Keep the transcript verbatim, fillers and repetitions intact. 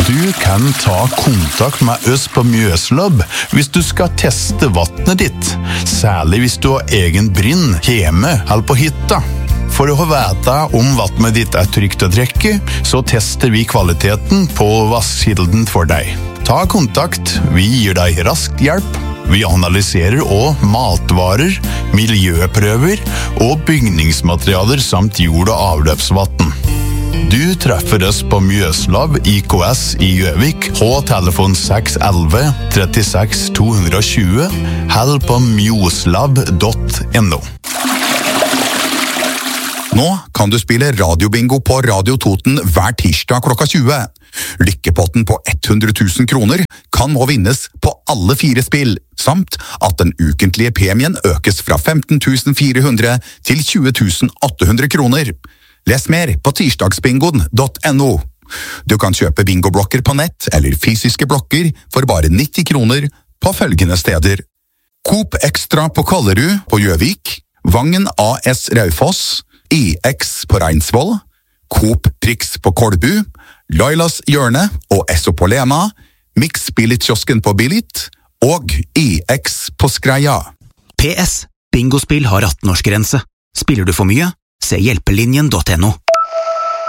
Du kan ta kontakt med oss på Mjøslab hvis du skal teste vattnet ditt, særlig hvis du har egen brinn hjemme eller på hytta. For å vite om vattnet ditt er trygt å drikke, så tester vi kvaliteten på vasskilden for deg. Ta kontakt, vi gir deg rask hjelp. Vi analyserer også matvarer, miljøprøver og bygningsmaterialer samt jord- og avløpsvatten. Du treffer oss på Mjøslab I K S I Gjøvik på telefon seks ett ett, tre seks to to zero eller på mjoslab punktum no. Nå kan du spille radiobingo på Radio Toten hver tirsdag klokka tjue. Lykkepotten på hundre tusen kroner kan nå vinnes på alle fire spill, samt at den ukentlige premien økes fra femten tusen fire hundre til tjue tusen åtte hundre kroner. Les mer på tirsdagsbingoen punktum no. Du kan kjøpe bingoblokker på nett eller fysiske blokker for bare nitti kroner på følgende steder. Coop Extra på Kallerud på Gjøvik, Vangen A S Raufoss, I X på Reinsvoll, Coop Prix på Kolbu, Lailas Hjørne og Esso på Lema, Mix Billit-kiosken på Billit og I X på Skreia. P S. Bingospill har atten-årsgrense. Spiller du for mye? Se hjelpelinjen punktum no.